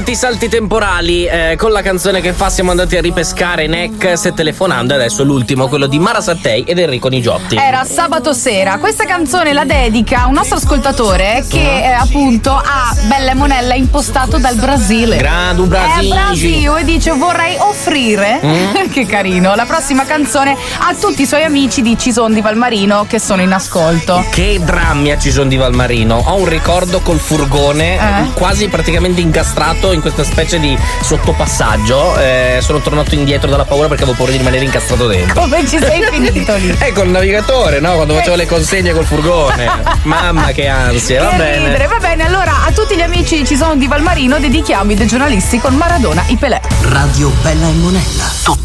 tanti salti temporali con la canzone che fa siamo andati a ripescare Neck se telefonando, e adesso l'ultimo, quello di Mara Sattei ed Enrico Nigiotti. Era Sabato sera. Questa canzone la dedica a un nostro ascoltatore che appunto ha Bella e Monella impostato dal Brasile. Grande Brasile. Brasile, e dice vorrei offrire che carino, la prossima canzone a tutti i suoi amici di Cison di Valmarino che sono in ascolto. Che drammi a Cison di Valmarino. Ho un ricordo col furgone quasi praticamente incastrato in questa specie di sottopassaggio. Sono tornato indietro dalla paura perché avevo paura di rimanere incastrato dentro. Come ci sei finito lì? Col navigatore, no? Quando facevo le consegne col furgone. Mamma che ansia. Va bene. Va bene, allora a tutti gli amici ci sono di Valmarino dedichiamo i dei giornalisti con Maradona i Pelé. Radio Bella e Monella.